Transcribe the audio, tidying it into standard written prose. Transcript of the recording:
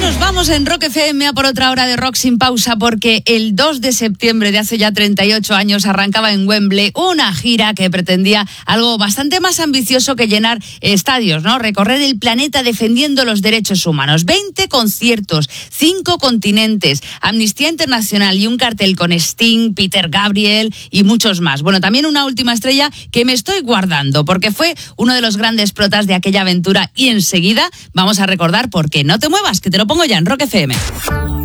nos vamos en Rock FM a por otra hora de rock sin pausa, porque el 2 de septiembre de hace ya 38 años arrancaba en Wembley una gira que pretendía algo bastante más ambicioso que llenar estadios, ¿no? Recorrer el planeta defendiendo los derechos humanos. 20 conciertos, 5 continentes, Amnistía Internacional y un cartel con Sting, Peter Gabriel y muchos más. Bueno, también una última estrella que me estoy guardando porque fue uno de los grandes protas de aquella aventura, y enseguida vamos a recordar por qué. No te muevas, que te lo pongo ya en Rock FM.